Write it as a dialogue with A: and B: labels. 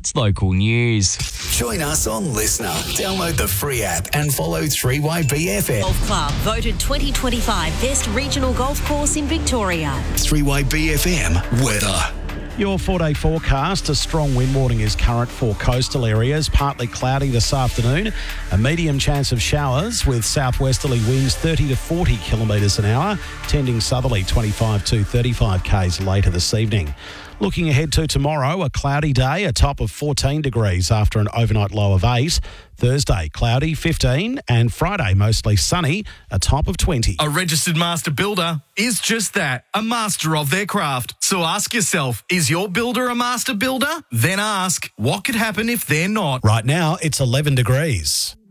A: It's local news.
B: Join us on Listener. Download the free app and follow 3YBFM.
C: Golf Club voted 2025 Best Regional Golf Course in Victoria.
B: 3YBFM weather.
D: Your 4-day forecast, a strong wind warning is current for coastal areas, partly cloudy this afternoon, a medium chance of showers with southwesterly winds 30 to 40 kilometres an hour, tending southerly 25 to 35 k's later this evening. Looking ahead to tomorrow, a cloudy day, a top of 14 degrees after an overnight low of 8. Thursday, cloudy, 15, and Friday, mostly sunny, a top of 20.
E: A registered master builder is just that, a master of their craft. So ask yourself, is your builder a master builder? Then ask, what could happen if they're not?
D: Right now, it's 11 degrees.